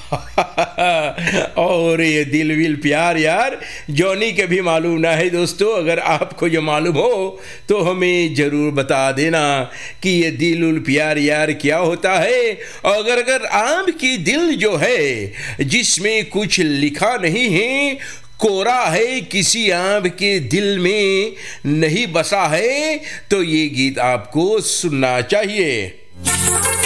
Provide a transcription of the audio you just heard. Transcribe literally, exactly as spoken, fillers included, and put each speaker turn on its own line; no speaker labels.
और ये दिल विल प्यार यार जॉनी के भी मालूम ना है दोस्तों। अगर आपको जो मालूम हो तो हमें ज़रूर बता देना कि ये दिल उल प्यार यार क्या होता है। और अगर अगर आम की दिल जो है जिसमें कुछ लिखा नहीं है, कोरा है, किसी आम के दिल में नहीं बसा है, तो ये गीत आपको सुनना चाहिए।